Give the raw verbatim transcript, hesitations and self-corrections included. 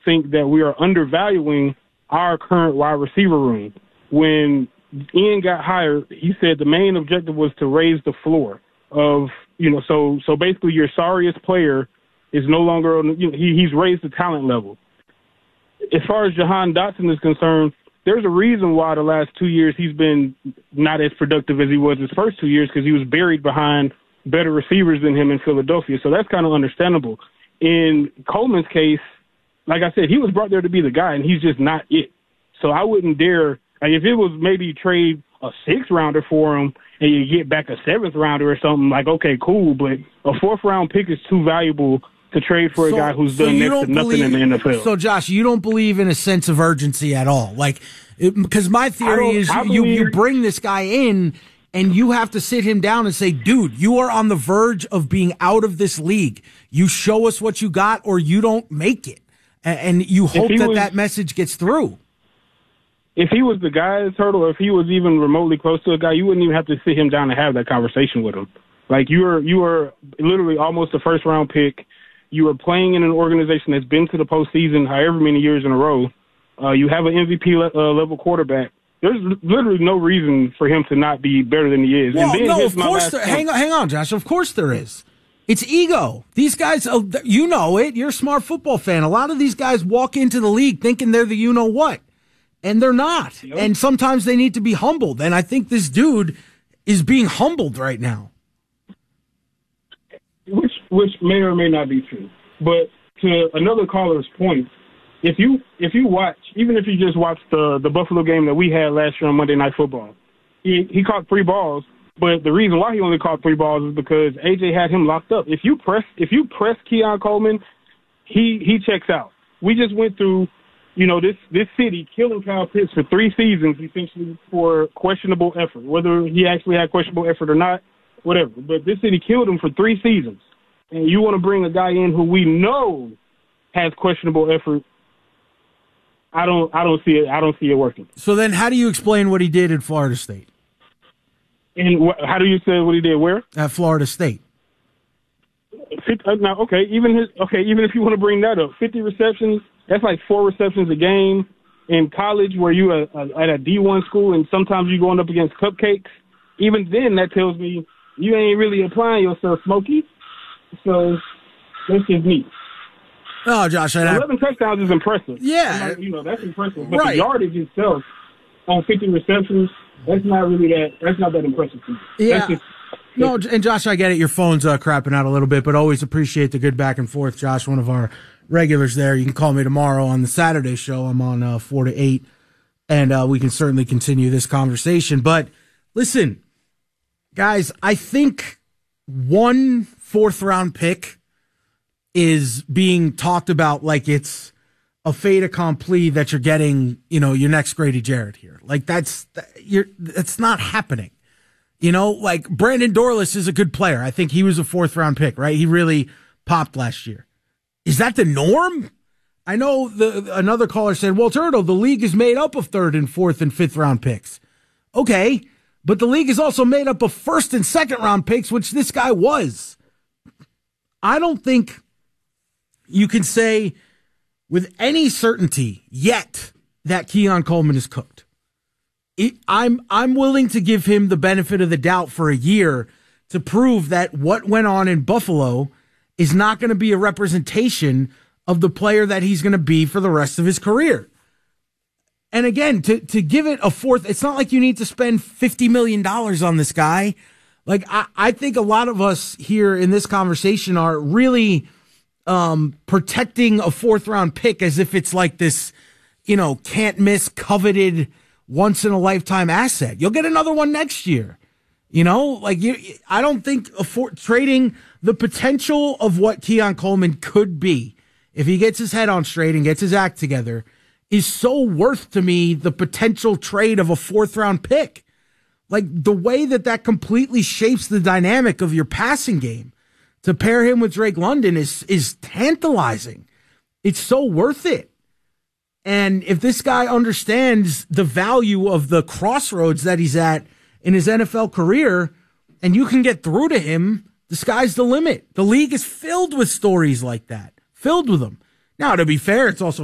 think that we are undervaluing our current wide receiver room. When Ian got hired, he said the main objective was to raise the floor of, you know, so so basically your sorriest player is no longer on, you know, he, he's raised the talent level. As far as Jahan Dotson is concerned, there's a reason why the last two years he's been not as productive as he was his first two years, because he was buried behind better receivers than him in Philadelphia. So that's kind of understandable. In Coleman's case, like I said, he was brought there to be the guy, and he's just not it. So I wouldn't dare, like if it was maybe trade a sixth rounder for him and you get back a seventh rounder or something, like, okay, cool, but a fourth round pick is too valuable to trade for so, a guy who's so done next to nothing believe, in the N F L. So, Josh, you don't believe in a sense of urgency at all? Like, because my theory is you, you bring this guy in and you have to sit him down and say, dude, you are on the verge of being out of this league. You show us what you got or you don't make it. And, and you hope that was, that message gets through. If he was the guy, Turtle, or if he was even remotely close to a guy, you wouldn't even have to sit him down and have that conversation with him. Like, you are, you are literally almost a first-round pick. You are playing in an organization that's been to the postseason however many years in a row. Uh, you have an M V P le- uh, level quarterback. There's literally no reason for him to not be better than he is. Well, and then no, of course. There, hang on, hang on, Josh. Of course there is. It's ego. These guys, you know it. You're a smart football fan. A lot of these guys walk into the league thinking they're the you-know-what, and they're not. Yep. And sometimes they need to be humbled. And I think this dude is being humbled right now. Which which may or may not be true. But to another caller's point, if you if you watch, even if you just watch the, the Buffalo game that we had last year on Monday Night Football, he, he caught three balls. But the reason why he only caught three balls is because A J had him locked up. If you press if you press Keon Coleman, he he checks out. We just went through, you know, this this city killing Kyle Pitts for three seasons essentially for questionable effort, whether he actually had questionable effort or not. Whatever, but this city killed him for three seasons, and you want to bring a guy in who we know has questionable effort. I don't, I don't see it. I don't see it working. So then, how do you explain what he did at Florida State? And wh- how do you say what he did where? At Florida State. Now, okay, even his, okay, even if you want to bring that up, fifty receptions. That's like four receptions a game. In college, where you are at a D one school, and sometimes you're going up against cupcakes. Even then, that tells me you ain't really applying yourself, Smokey. So that's just me. Oh, Josh, I eleven touchdowns is impressive. Yeah, not, you know that's impressive. But right. the yardage itself on fifty receptions, that's not really that. That's not that impressive to me. Yeah. That's just, no, and Josh, I get it. Your phone's uh, crapping out a little bit, but always appreciate the good back and forth. Josh, one of our regulars there. You can call me tomorrow on the Saturday show. I'm on uh, four to eight, and uh, we can certainly continue this conversation. But listen. Guys, I think one fourth round pick is being talked about like it's a fait accompli that you're getting, you know, your next Grady Jarrett here. Like that's, you're, that's not happening. You know, like Brandon Dorlus is a good player. I think he was a fourth round pick, right? He really popped last year. Is that the norm? I know the, another caller said, well, Turtle, the league is made up of third and fourth and fifth round picks. Okay. But the league is also made up of first and second round picks, which this guy was. I don't think you can say with any certainty yet that Keon Coleman is cooked. It, I'm I'm willing to give him the benefit of the doubt for a year to prove that what went on in Buffalo is not going to be a representation of the player that he's going to be for the rest of his career. And again, to, to give it a fourth, it's not like you need to spend fifty million dollars on this guy. Like, I, I think a lot of us here in this conversation are really um, protecting a fourth round pick as if it's like this, you know, can't miss, coveted, once in a lifetime asset. You'll get another one next year. You know, like you, I don't think for, trading the potential of what Keon Coleman could be if he gets his head on straight and gets his act together is so worth to me the potential trade of a fourth round pick. Like the way that that completely shapes the dynamic of your passing game to pair him with Drake London is, is tantalizing. It's so worth it. And if this guy understands the value of the crossroads that he's at in his N F L career and you can get through to him, the sky's the limit. The league is filled with stories like that, filled with them. Now, to be fair, it's also